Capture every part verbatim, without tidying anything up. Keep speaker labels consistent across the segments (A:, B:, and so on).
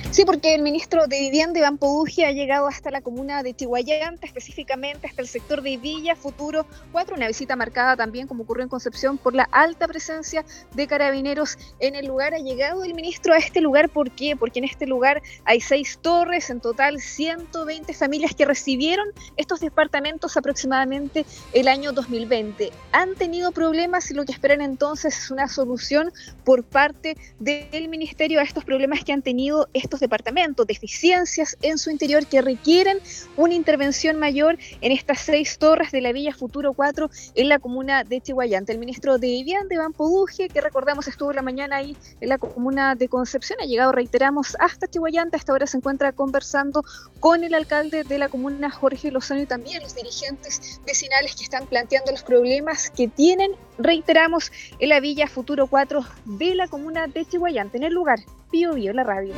A: Sí, porque el ministro de Vivienda, Iván Poduje, ha llegado hasta la comuna de Chihuayante, específicamente hasta el sector de Villa Futuro cuatro, una visita marcada también, como ocurrió en Concepción, por la alta presencia de carabineros en el lugar. Ha llegado el ministro a este lugar, ¿por qué? Porque en este lugar hay seis torres, en total ciento veinte familias que recibieron estos departamentos aproximadamente el año dos mil veinte. Han tenido problemas y lo que esperan entonces es una solución por parte del ministerio a estos problemas que han tenido estos departamentos, deficiencias en su interior que requieren una intervención mayor en estas seis torres de la Villa Futuro cuatro en la comuna de Chihuayante. El ministro de Vivienda, Iván Poduje, que recordamos estuvo en la mañana ahí en la comuna de Concepción, ha llegado, reiteramos, hasta Chihuayante. Hasta ahora se encuentra conversando con el alcalde de la comuna, Jorge Lozano, y también los dirigentes vecinales que están planteando los problemas que tienen, reiteramos, en la Villa Futuro cuatro de la comuna de Chihuayante, en el lugar Bío Bío, la radio.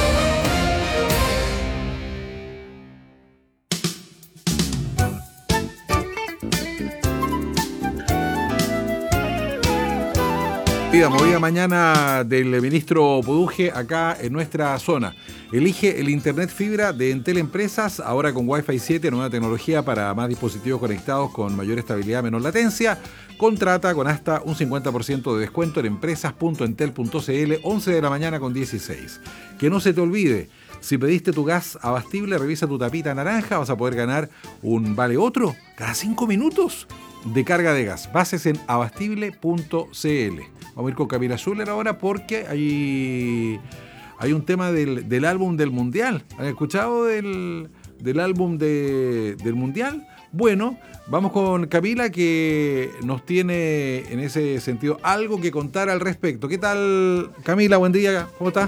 B: Movida, movida mañana del ministro Poduje acá en nuestra zona. Elige el internet fibra de Entel Empresas, ahora con Wi-Fi siete, nueva tecnología para más dispositivos conectados con mayor estabilidad, menor latencia. Contrata con hasta un cincuenta por ciento de descuento en empresas punto entel punto cl, once de la mañana con dieciséis. Que no se te olvide, si pediste tu gas abastible, revisa tu tapita naranja, vas a poder ganar un vale otro cada cinco minutos de carga de gas. Bases en abastible punto cl. Vamos a ir con Camila Zuller ahora porque hay, hay un tema del, del álbum del Mundial. ¿Han escuchado del, del álbum de, del Mundial? Bueno, vamos con Camila, que nos tiene en ese sentido algo que contar al respecto. ¿Qué tal, Camila? Buen día, ¿cómo estás?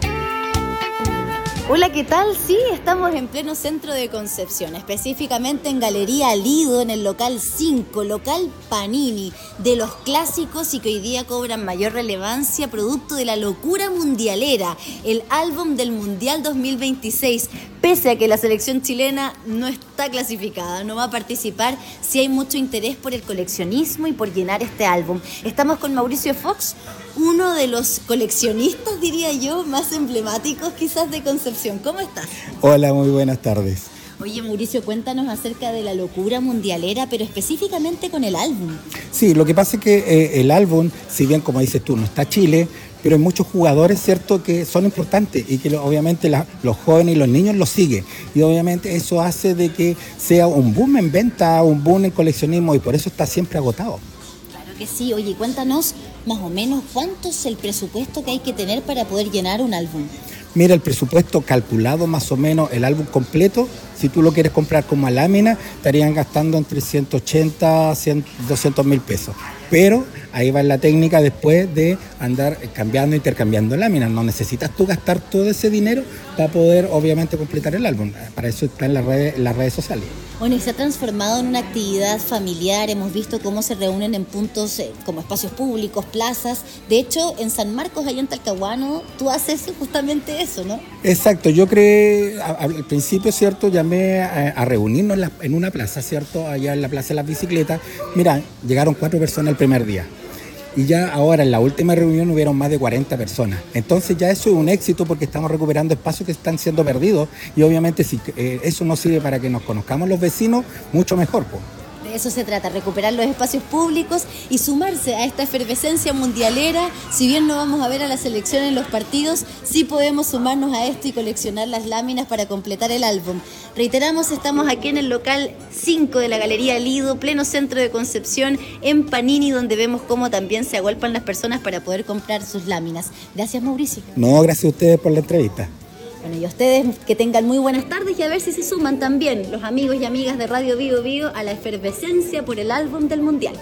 C: Hola, ¿qué tal? Sí, estamos en pleno centro de Concepción, específicamente en Galería Lido, en el local cinco, local Panini, de los clásicos y que hoy día cobran mayor relevancia, producto de la locura mundialera, el álbum del Mundial dos mil veintiséis. Pese a que la selección chilena no está clasificada, no va a participar, sí hay mucho interés por el coleccionismo y por llenar este álbum. Estamos con Mauricio Fox, uno de los coleccionistas, diría yo, más emblemáticos quizás de Concepción. ¿Cómo estás?
D: Hola, muy buenas tardes.
C: Oye, Mauricio, cuéntanos acerca de la locura mundialera, pero específicamente con el álbum.
D: Sí, lo que pasa es que eh, el álbum, si bien como dices tú, no está Chile, pero hay muchos jugadores, ¿cierto?, que son importantes y que lo, obviamente la, los jóvenes y los niños los siguen. Y obviamente eso hace de que sea un boom en venta, un boom en coleccionismo, y por eso está siempre agotado.
C: Claro que sí. Oye, cuéntanos más o menos cuánto es el presupuesto que hay que tener para poder llenar un álbum.
D: Mira, el presupuesto calculado más o menos, el álbum completo, si tú lo quieres comprar como a lámina, estarían gastando entre ciento ochenta, cien, doscientos mil pesos. Pero ahí va la técnica después de andar cambiando, intercambiando láminas. No necesitas tú gastar todo ese dinero para poder, obviamente, completar el álbum. Para eso está en las redes, en las redes sociales.
C: Bueno, y se ha transformado en una actividad familiar. Hemos visto cómo se reúnen en puntos eh, como espacios públicos, plazas. De hecho, en San Marcos, allá en Talcahuano, tú haces justamente eso, ¿no?
D: Exacto. Yo creé, a, a, al principio, ¿cierto?, llamé a, a reunirnos en, la, en una plaza, ¿cierto?, allá en la Plaza de las Bicicletas. Mira, llegaron cuatro personas el primer día. Y ya ahora en la última reunión hubieron más de cuarenta personas. Entonces ya eso es un éxito porque estamos recuperando espacios que están siendo perdidos y obviamente si eh, eso nos sirve para que nos conozcamos los vecinos, mucho mejor, pues.
C: De eso se trata, recuperar los espacios públicos y sumarse a esta efervescencia mundialera. Si bien no vamos a ver a la selección en los partidos, sí podemos sumarnos a esto y coleccionar las láminas para completar el álbum. Reiteramos, estamos aquí en el local cinco de la Galería Lido, pleno centro de Concepción, en Panini, donde vemos cómo también se agolpan las personas para poder comprar sus láminas. Gracias, Mauricio.
D: No, gracias a ustedes por la entrevista.
C: Bueno, y a ustedes que tengan muy buenas tardes y a ver si se suman también los amigos y amigas de Radio Bío Bío a la efervescencia por el álbum del Mundial.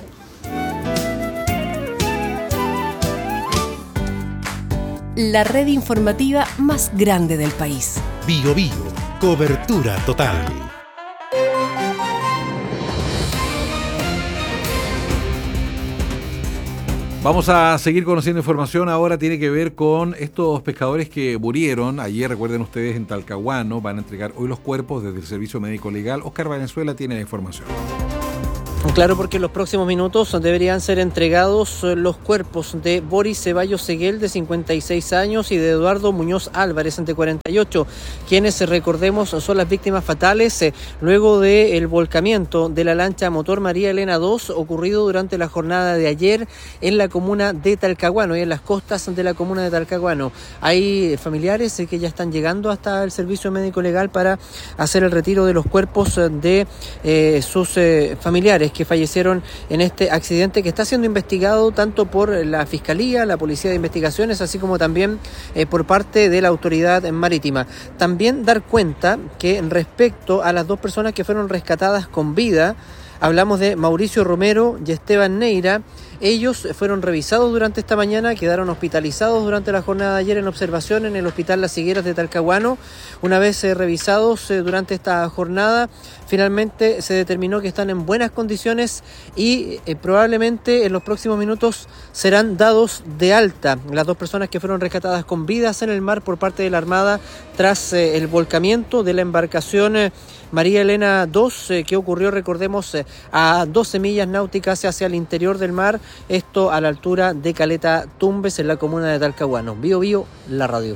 E: La red informativa más grande del país.
F: Bío Bío, cobertura total.
B: Vamos a seguir conociendo información. Ahora tiene que ver con estos pescadores que murieron ayer, recuerden ustedes, en Talcahuano. Van a entregar hoy los cuerpos desde el Servicio Médico Legal. Oscar Valenzuela tiene la información.
G: Claro, porque en los próximos minutos deberían ser entregados los cuerpos de Boris Ceballos Seguel, de cincuenta y seis años, y de Eduardo Muñoz Álvarez, de cuarenta y ocho, quienes, recordemos, son las víctimas fatales eh, luego del volcamiento de la lancha motor María Elena dos, ocurrido durante la jornada de ayer en la comuna de Talcahuano y en las costas de la comuna de Talcahuano. Hay familiares eh, que ya están llegando hasta el servicio médico legal para hacer el retiro de los cuerpos de eh, sus eh, familiares que fallecieron en este accidente, que está siendo investigado tanto por la Fiscalía, la Policía de Investigaciones, así como también eh, por parte de la Autoridad Marítima. También dar cuenta que respecto a las dos personas que fueron rescatadas con vida, hablamos de Mauricio Romero y Esteban Neira. Ellos fueron revisados durante esta mañana, quedaron hospitalizados durante la jornada de ayer en observación en el Hospital Las Higueras de Talcahuano. Una vez eh, revisados eh, durante esta jornada, finalmente se determinó que están en buenas condiciones y eh, probablemente en los próximos minutos serán dados de alta las dos personas que fueron rescatadas con vidas en el mar por parte de la Armada tras eh, el volcamiento de la embarcación eh, María Elena dos, eh, que ocurrió, recordemos, eh, a doce millas náuticas hacia el interior del mar, esto a la altura de Caleta Tumbes, en la comuna de Talcahuano. Bio Bio, la radio.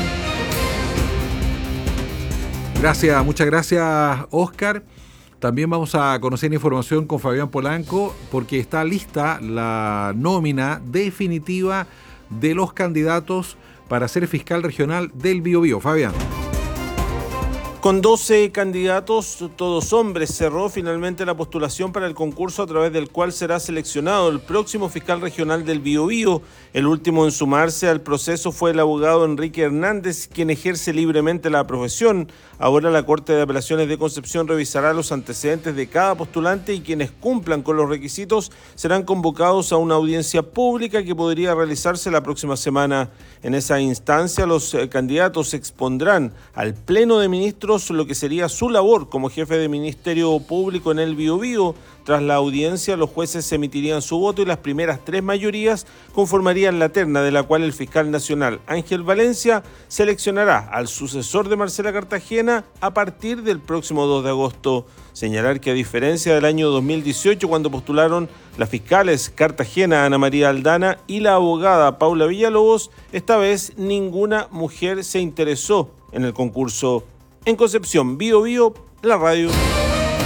B: Gracias, muchas gracias, Oscar. También vamos a conocer información con Fabián Polanco, porque está lista la nómina definitiva de los candidatos para ser fiscal regional del Biobío. Fabián.
H: Con doce candidatos, todos hombres, cerró finalmente la postulación para el concurso a través del cual será seleccionado el próximo fiscal regional del Biobío. El último en sumarse al proceso fue el abogado Enrique Hernández, quien ejerce libremente la profesión. Ahora la Corte de Apelaciones de Concepción revisará los antecedentes de cada postulante y quienes cumplan con los requisitos serán convocados a una audiencia pública que podría realizarse la próxima semana. En esa instancia, los candidatos expondrán al Pleno de Ministros lo que sería su labor como jefe de Ministerio Público en el Biobío. Tras la audiencia, los jueces emitirían su voto y las primeras tres mayorías conformarían la terna, de la cual el fiscal nacional Ángel Valencia seleccionará al sucesor de Marcela Cartagena a partir del próximo dos de agosto. Señalar que, a diferencia del año dos mil dieciocho, cuando postularon las fiscales Cartagena Ana María Aldana y la abogada Paula Villalobos, esta vez ninguna mujer se interesó en el concurso. En Concepción, Bio Bio, la radio.